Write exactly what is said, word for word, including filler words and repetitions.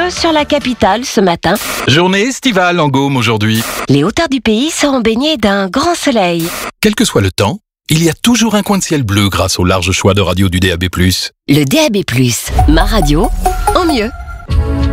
bleu sur la capitale ce matin. Journée estivale en Gaume aujourd'hui. Les hauteurs du pays seront baignées d'un grand soleil. Quel que soit le temps, il y a toujours un coin de ciel bleu grâce au large choix de radio du D A B plus. Le D A B plus, ma radio en mieux.